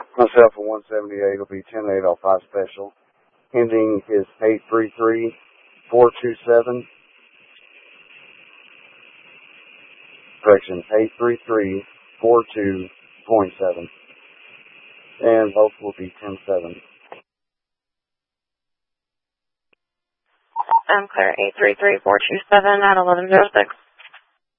Myself at 178 will be 10-8 off 5 special. Ending is 833427. Correction, 83342.7. And both will be 10-7. I'm clear, 833-427 at 1106.